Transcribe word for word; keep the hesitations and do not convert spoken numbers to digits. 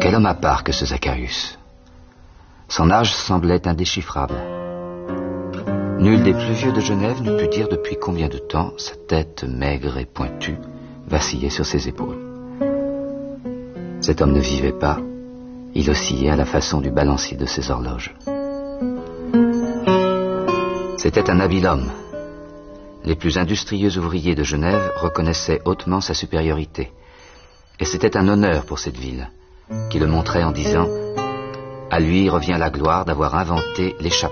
Quel homme à part que ce Zacharius. Son âge semblait indéchiffrable. Nul des plus vieux de Genève n'eût pu dire depuis combien de temps sa tête maigre et pointue vacillait sur ses épaules. Cet homme ne vivait pas, il oscillait à la façon du balancier de ses horloges. C'était un habile homme. Les plus industrieux ouvriers de Genève reconnaissaient hautement sa supériorité. Et c'était un honneur pour cette ville, qui le montrait en disant « À lui revient la gloire d'avoir inventé l'échappement ».